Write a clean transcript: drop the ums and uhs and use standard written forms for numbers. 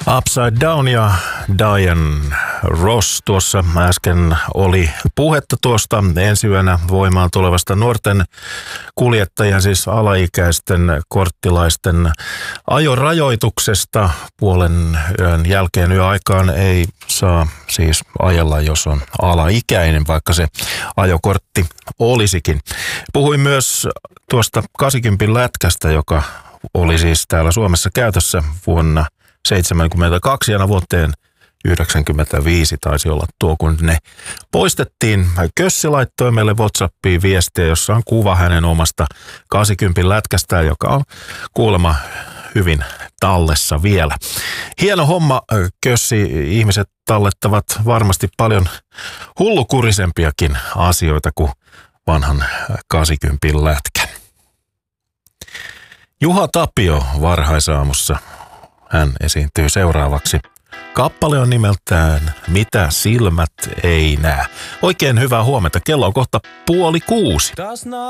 Upside Down ja Diane Ross tuossa äsken oli puhetta tuosta ensi yönä voimaan tulevasta nuorten kuljettajien, siis alaikäisten korttilaisten ajorajoituksesta. Puolen yön jälkeen yöaikaan ei saa siis ajella, jos on alaikäinen, vaikka se ajokortti olisikin. Puhuin myös tuosta 80 lätkästä, joka oli siis täällä Suomessa käytössä vuonna 1972 ja vuoteen 1995 taisi olla tuo, kun ne poistettiin. Kössi laittoi meille WhatsAppiin viestiä, jossa on kuva hänen omasta 80 lätkästään, joka on kuulemma hyvin tallessa vielä. Hieno homma, Kössi. Ihmiset tallettavat varmasti paljon hullukurisempiakin asioita kuin vanhan 80 lätkän. Juha Tapio varhaisaamussa. Hän esiintyy seuraavaksi. Kappale on nimeltään Mitä silmät ei näe. Oikein hyvää huomenta. Kello on kohta 5:30.